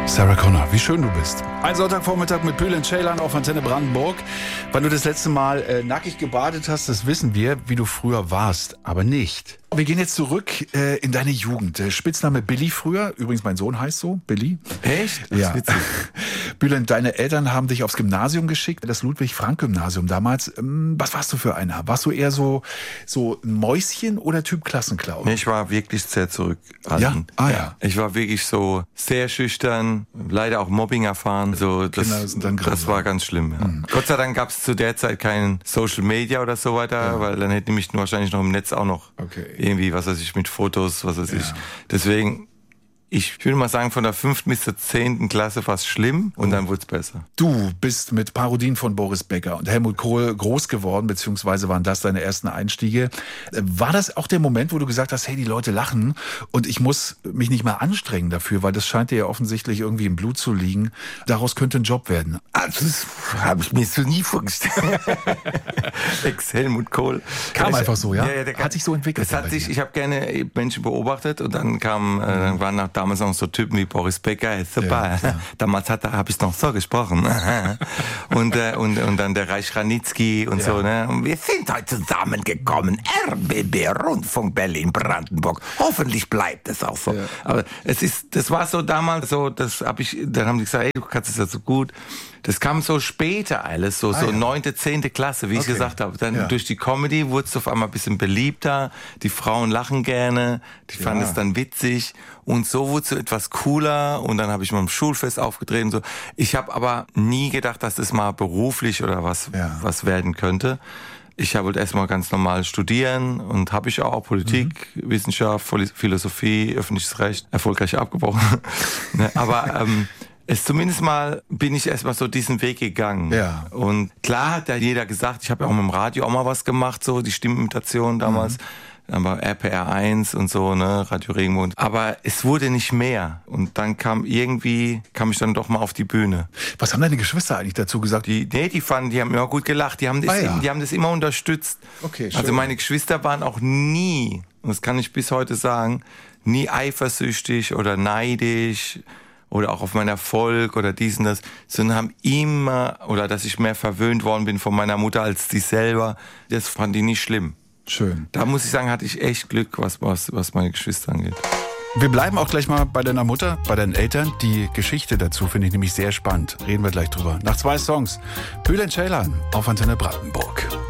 Sarah Connor, wie schön du bist. Ein Sonntagvormittag mit Bülent Ceylan auf Antenne Brandenburg. Wann du das letzte Mal nackig gebadet hast, das wissen wir, wie du früher warst, aber nicht. Wir gehen jetzt zurück in deine Jugend. Spitzname Billy früher. Übrigens, mein Sohn heißt so, Billy. Echt? Das ja. Bülent, deine Eltern haben dich aufs Gymnasium geschickt, das Ludwig-Frank-Gymnasium damals. Was warst du für einer? Warst du eher so ein Mäuschen oder Typ Klassenclown? Ich war wirklich sehr zurückhaltend. Ja? Ja. Ich war wirklich so sehr schüchtern, leider auch Mobbing erfahren. So, das war ganz schlimm. Ja. Gott sei Dank gab es zu der Zeit kein Social Media oder so weiter, weil dann hätte ich mich wahrscheinlich noch im Netz auch noch irgendwie, was weiß ich, mit Fotos, was weiß ich. Deswegen, ich würde mal sagen, von der 5. bis zur 10. Klasse war es schlimm und dann wurde es besser. Du bist mit Parodien von Boris Becker und Helmut Kohl groß geworden, beziehungsweise waren das deine ersten Einstiege. War das auch der Moment, wo du gesagt hast, hey, die Leute lachen und ich muss mich nicht mehr anstrengen dafür, weil das scheint dir ja offensichtlich irgendwie im Blut zu liegen. Daraus könnte ein Job werden. Also, das habe ich mir so nie vorgestellt. Ex-Helmut Kohl. Kam einfach so, ja? Der hat sich so entwickelt. Ich habe gerne Menschen beobachtet und dann dann waren damals noch so Typen wie Boris Becker, super. Ja. Damals habe ich noch so gesprochen. und dann der Reich Ranitzky und so. Ne? Und wir sind heute zusammengekommen. RBB, Rundfunk Berlin-Brandenburg. Hoffentlich bleibt es auch so. Ja. Aber das war so damals so, dann haben die gesagt, ey, du kannst es ja so gut. Das kam so später alles, so 9., 10. Klasse, wie ich gesagt habe. Dann durch die Comedy wurde es auf einmal ein bisschen beliebter. Die Frauen lachen gerne, die fanden es dann witzig. Und so wurde es so etwas cooler. Und dann habe ich mal im Schulfest aufgetreten. So. Ich habe aber nie gedacht, dass das mal beruflich oder was werden könnte. Ich wollte erstmal ganz normal studieren und habe ich auch Politik, Wissenschaft, Philosophie, öffentliches Recht erfolgreich abgebrochen. Aber zumindest mal bin ich erstmal so diesen Weg gegangen. Ja. Und klar hat ja jeder gesagt, ich habe ja auch mit dem Radio auch mal was gemacht, so die Stimmimitation damals. Dann war RPR 1 und so, ne, Radio Regenbogen. Aber es wurde nicht mehr. Und dann kam ich dann doch mal auf die Bühne. Was haben deine Geschwister eigentlich dazu gesagt? Die haben immer gut gelacht. Die haben das immer unterstützt. Okay, schön. Also meine Geschwister waren auch nie, und das kann ich bis heute sagen, nie eifersüchtig oder neidisch oder auch auf meinen Erfolg oder dies und das, sondern haben immer, oder dass ich mehr verwöhnt worden bin von meiner Mutter als sie selber, das fand ich nicht schlimm. Schön. Da muss ich sagen, hatte ich echt Glück, was meine Geschwister angeht. Wir bleiben auch gleich mal bei deiner Mutter, bei deinen Eltern. Die Geschichte dazu finde ich nämlich sehr spannend. Reden wir gleich drüber. Nach 2 Songs. Bülent Ceylan auf Antenne Brandenburg.